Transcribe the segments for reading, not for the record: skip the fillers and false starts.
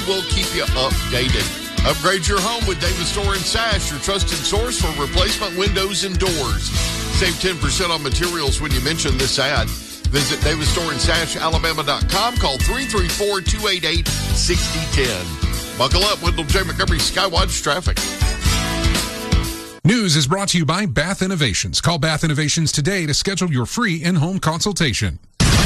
will keep you updated. Upgrade your home with Davis Door and Sash, your trusted source for replacement windows and doors. Save 10% on materials when you mention this ad. Visit DavisDoorandSashAlabama.com. Call 334-288-6010. Buckle up, Wendell J. Montgomery Skywatch Traffic. News is brought to you by Bath Innovations. Call Bath Innovations today to schedule your free in-home consultation.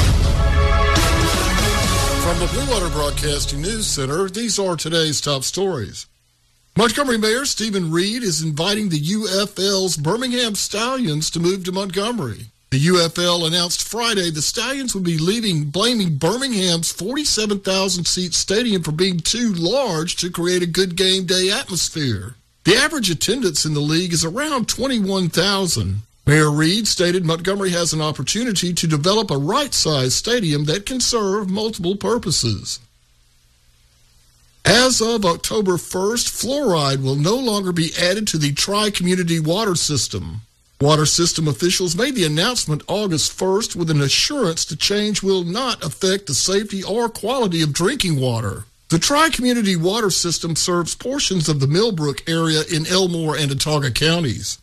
From the Blue Water Broadcasting News Center, these are today's top stories. Montgomery Mayor Stephen Reed is inviting the UFL's Birmingham Stallions to move to Montgomery. The UFL announced Friday the Stallions would be blaming Birmingham's 47,000-seat stadium for being too large to create a good game day atmosphere. The average attendance in the league is around 21,000. Mayor Reed stated Montgomery has an opportunity to develop a right-sized stadium that can serve multiple purposes. As of October 1st, fluoride will no longer be added to the Tri-Community Water System. Water system officials made the announcement August 1st with an assurance the change will not affect the safety or quality of drinking water. The Tri-Community Water System serves portions of the Millbrook area in Elmore and Autauga counties.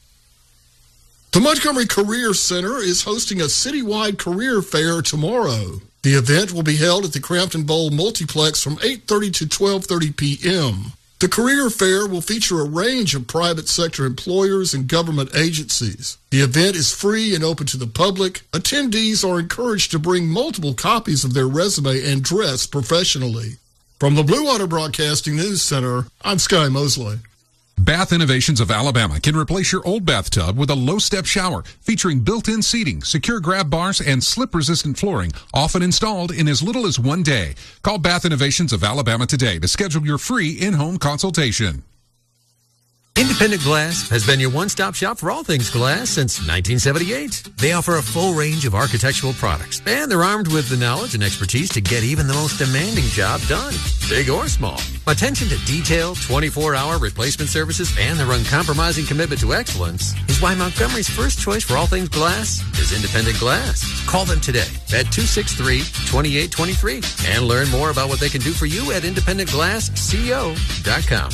The Montgomery Career Center is hosting a citywide career fair tomorrow. The event will be held at the Crampton Bowl Multiplex from 8:30 to 12:30 p.m. The career fair will feature a range of private sector employers and government agencies. The event is free and open to the public. Attendees are encouraged to bring multiple copies of their resume and dress professionally. From the Blue Water Broadcasting News Center, I'm Sky Mosley. Bath Innovations of Alabama can replace your old bathtub with a low-step shower featuring built-in seating, secure grab bars, and slip-resistant flooring, often installed in as little as 1 day. Call Bath Innovations of Alabama today to schedule your free in-home consultation. Independent Glass has been your one-stop shop for all things glass since 1978. They offer a full range of architectural products, and they're armed with the knowledge and expertise to get even the most demanding job done, big or small. Attention to detail, 24-hour replacement services, and their uncompromising commitment to excellence is why Montgomery's first choice for all things glass is Independent Glass. Call them today at 263-2823 and learn more about what they can do for you at independentglassco.com.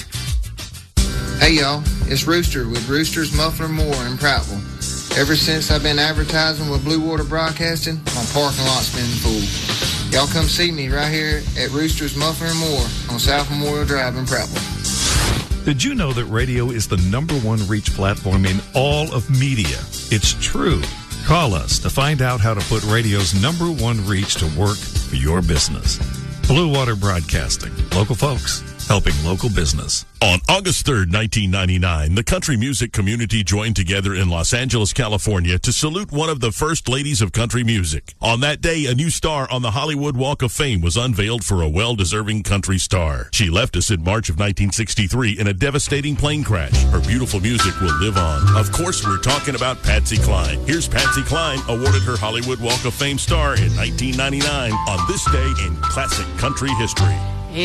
Hey y'all, it's Rooster with Rooster's Muffler Moore in Prattville. Ever since I've been advertising with Blue Water Broadcasting, my parking lot's been full. Y'all come see me right here at Rooster's Muffler Moore on South Memorial Drive in Prattville. Did you know that radio is the #1 reach platform in all of media? It's true. Call us to find out how to put radio's #1 reach to work for your business. Blue Water Broadcasting. Local folks helping local business. On August 3rd, 1999, the country music community joined together in Los Angeles, California to salute one of the first ladies of country music. On that day, a new star on the Hollywood Walk of Fame was unveiled for a well-deserving country star. She left us in March of 1963 in a devastating plane crash. Her beautiful music will live on. Of course, we're talking about Patsy Cline. Here's Patsy Cline, awarded her Hollywood Walk of Fame star in 1999 on this day in classic country history.